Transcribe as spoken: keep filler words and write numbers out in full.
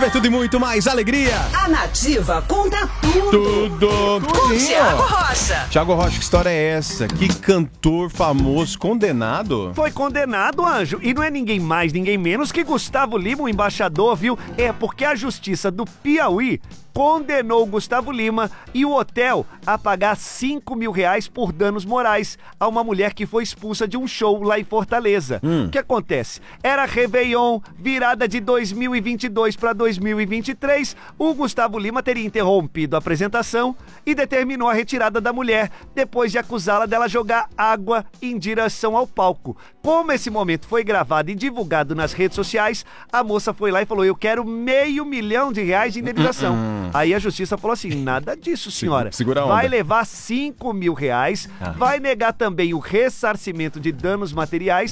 Nativa é tudo e muito mais alegria. A Nativa conta tudo. Tudo. Com Thiago Rocha. Thiago Rocha, que história é essa? Que cantor famoso condenado? Foi condenado, Anjo, e não é ninguém mais, ninguém menos que Gustavo Lima, o embaixador, viu? É porque a justiça do Piauí condenou o Gustavo Lima e o hotel a pagar cinco mil reais por danos morais a uma mulher que foi expulsa de um show lá em Fortaleza. Hum. O que acontece? Era Réveillon, virada de dois mil e vinte e dois para dois mil e vinte e três, o Gustavo Lima teria interrompido a apresentação e determinou a retirada da mulher, depois de acusá-la dela jogar água em direção ao palco. Como esse momento foi gravado e divulgado nas redes sociais, a moça foi lá e falou: eu quero meio milhão de reais de indenização. Hum. Aí a justiça falou assim: nada disso, senhora. Segura a onda. Vai levar cinco mil reais, Ah. vai negar também o ressarcimento de danos materiais